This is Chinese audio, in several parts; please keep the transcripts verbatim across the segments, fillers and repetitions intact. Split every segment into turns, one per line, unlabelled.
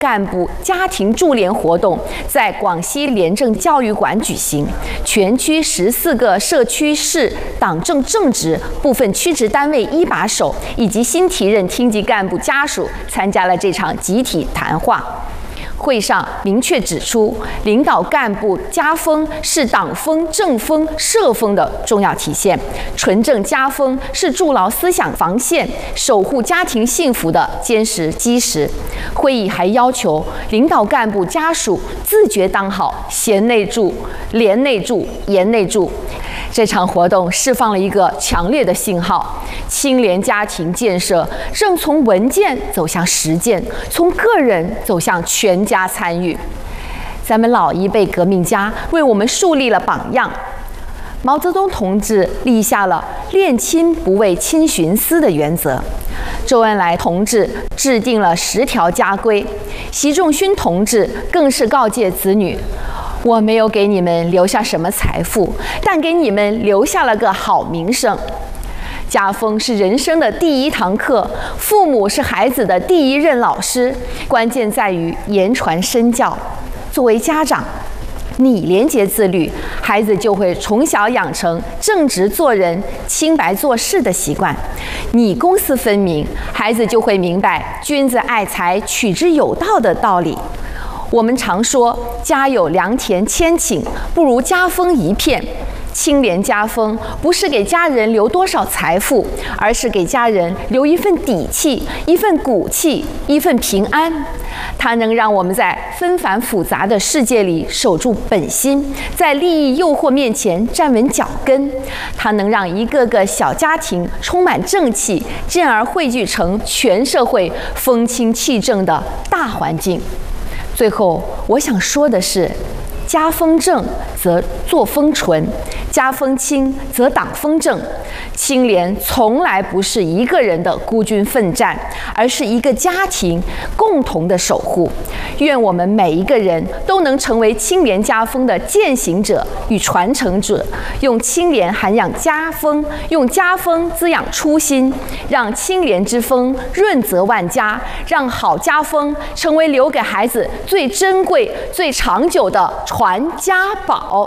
干部家庭助联活动在广西廉政教育馆举行，全区十四个社区市党政正职部分区职单位一把手以及新提任厅级干部家属参加了这场集体谈话。会上明确指出，领导干部家风是党风、政风、社风的重要体现，纯正家风是筑牢思想防线、守护家庭幸福的坚实基石。会议还要求领导干部家属自觉当好贤内助、廉内助、严内助。这场活动释放了一个强烈的信号：清廉家庭建设正从文件走向实践，从个人走向全家参与。咱们老一辈革命家为我们树立了榜样。毛泽东同志立下了恋亲不为亲徇私的原则，周恩来同志制定了十条家规，习仲勋同志更是告诫子女：我没有给你们留下什么财富，但给你们留下了个好名声。家风是人生的第一堂课，父母是孩子的第一任老师，关键在于言传身教。作为家长，你廉洁自律，孩子就会从小养成正直做人、清白做事的习惯；你公私分明，孩子就会明白君子爱财，取之有道的道理。我们常说，家有良田千顷，不如家风一片。清廉家风不是给家人留多少财富，而是给家人留一份底气、一份骨气、一份平安。它能让我们在纷繁复杂的世界里守住本心，在利益诱惑面前站稳脚跟。它能让一个个小家庭充满正气，进而汇聚成全社会风清气正的大环境。最后，我想说的是，家风正则作风纯，家风清则党风正。清廉从来不是一个人的孤军奋战，而是一个家庭共同的守护。愿我们每一个人都能成为清廉家风的践行者与传承者，用清廉涵养家风，用家风滋养初心，让清廉之风润泽万家，让好家风成为留给孩子最珍贵、最长久的传家宝。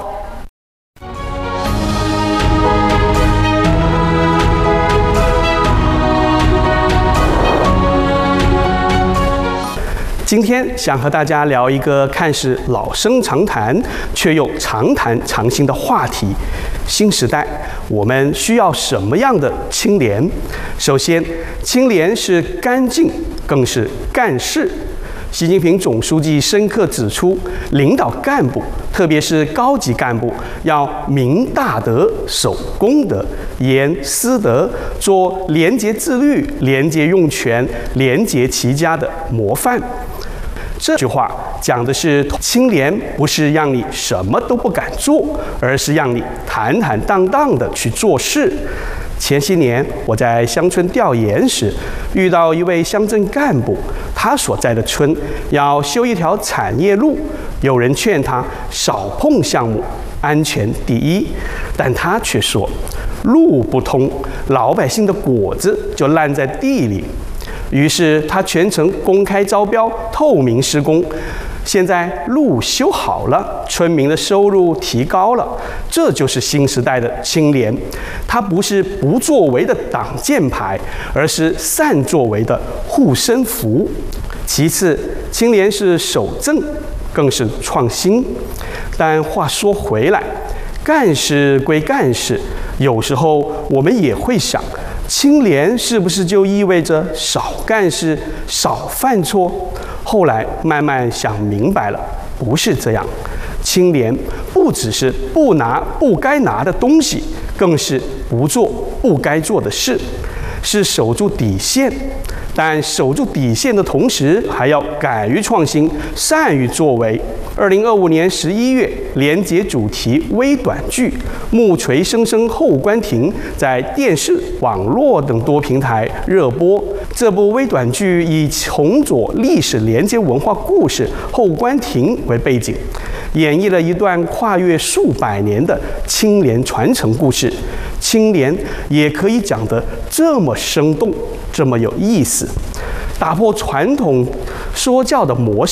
今天想和大家聊一个看似老生常谈，却又常谈常新的话题：新时代，我们需要什么样的清廉？首先，清廉是干净，更是干事。习近平总书记深刻指出，领导干部，特别是高级干部，要明大德、守公德、严私德，做廉洁自律、廉洁用权、廉洁齐家的模范。这句话讲的是清廉，不是让你什么都不敢做，而是让你坦坦荡荡地去做事。前些年我在乡村调研时，遇到一位乡镇干部，他所在的村要修一条产业路，有人劝他少碰项目，安全第一，但他却说，路不通，老百姓的果子就烂在地里。于是他全程公开招标，透明施工。现在路修好了，村民的收入提高了，这就是新时代的清廉。它不是不作为的挡箭牌，而是善作为的护身符。其次，清廉是守正，更是创新。但话说回来，干事归干事，有时候我们也会想，清廉是不是就意味着少干事、少犯错？后来慢慢想明白了，不是这样。清廉不只是不拿不该拿的东西，更是不做不该做的事，是守住底线。但守住底线的同时，还要敢于创新，善于作为。二零二五年十一月，廉洁主题微短剧《木锤声声后关停》在电视、网络等多平台热播。这部微短剧以重佐历史廉洁文化故事后关停为背景，演绎了一段跨越数百年的清廉传承故事。清廉也可以讲得这么生动，这么有意思，打破传统说教的模式。